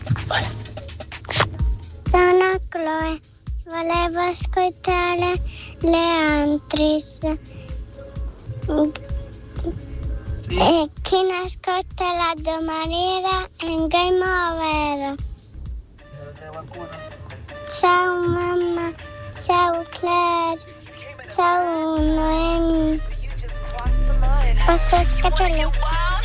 Sono Chloe, volevo ascoltare le Antris. E chi ne ascolta la domaniera è in game over. Ciao mamma, ciao Claire, ciao Noemi. Posso ascoltare?